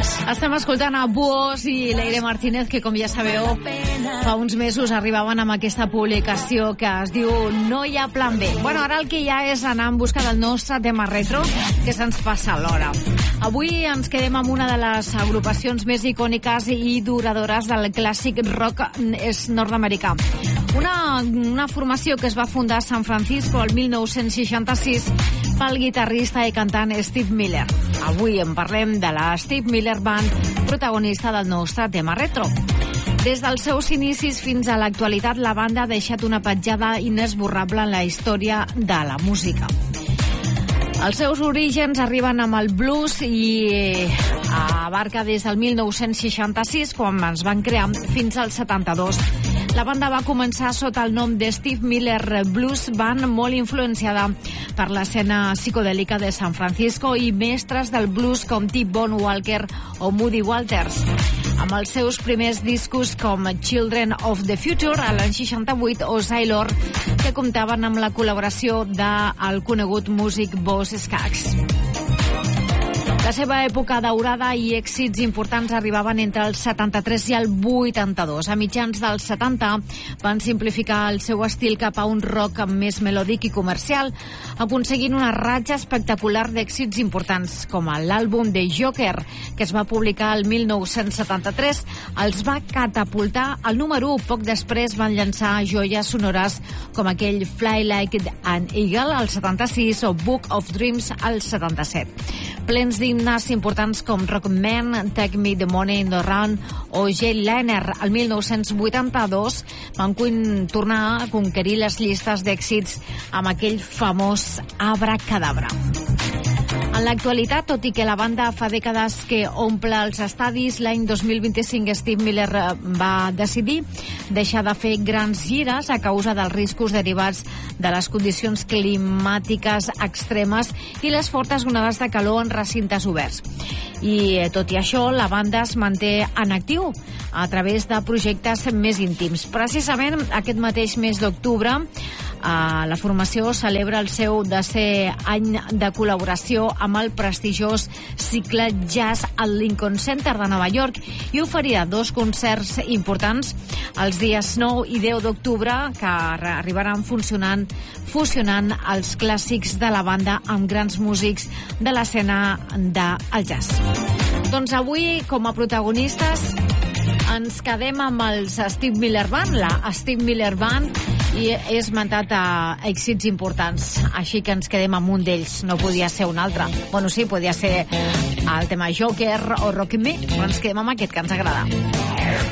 Estem escoltant a Buos i Leire Martínez, que com ja sabeu fa uns mesos arribaven amb aquesta publicació que es diu No hi ha plan B. Bueno, ara el que hi ha és anar en busca del nostre tema retro, que se'ns passa l'hora. Avui ens quedem amb una de les agrupacions més icòniques i duradores del clàssic rock nord-americà. Una formació que es va fundar a San Francisco el 1966 pel guitarrista i cantant Steve Miller. Avui en parlem de la Steve Miller Band, protagonista del nostre tema retro. Des dels seus inicis fins a l'actualitat, la banda ha deixat una petjada inesborrable en la història de la música. Els seus orígens arriben amb el blues i abarca des del 1966, quan es van crear, fins al 72. La banda va començar sota el nom de Steve Miller Blues Band, molt influenciada per l'escena psicodèlica de San Francisco i mestres del blues com T-Bone Walker o Muddy Walters. Amb els seus primers discos com Children of the Future a l'any 68 o Sailor, que comptaven amb la col·laboració del conegut músic Boz Scaggs. La seva època daurada i èxits importants arribaven entre el 73 i el 82. A mitjans dels 70 van simplificar el seu estil cap a un rock més melòdic i comercial, aconseguint una ratxa espectacular d'èxits importants, com l'àlbum de Joker, que es va publicar el 1973, els va catapultar al número 1. Poc després van llançar joies sonores com aquell Fly Like an Eagle al 76 o Book of Dreams al 77. Plens d'himnes importants com Rockman, Take Me the Money in the Round o Jetliner al 1982 van tornar a conquerir les llistes d'èxits amb aquell famós Abracadabra. En l'actualitat, tot i que la banda fa dècades que omple els estadis, l'any 2025 Steve Miller va decidir deixar de fer grans gires a causa dels riscos derivats de les condicions climàtiques extremes i les fortes onades de calor en recintes oberts. I tot i això, la banda es manté en actiu a través de projectes més íntims. Precisament aquest mateix mes d'octubre, la formació celebra el seu 10è any de col·laboració amb el prestigiós cicle Jazz al Lincoln Center de Nova York i oferirà 2 concerts importants els dies 9 i 10 d'octubre que arribaran fusionant els clàssics de la banda amb grans músics de l'escena del jazz. Doncs avui, com a protagonistes, ens quedem amb els Steve Miller Band, la Steve Miller Band, i he esmentat èxits importants, així que ens quedem amb un d'ells, no podia ser un altre. Bueno, sí, podia ser el tema Joker o Rockin' Me, però ens quedem amb aquest que ens agrada.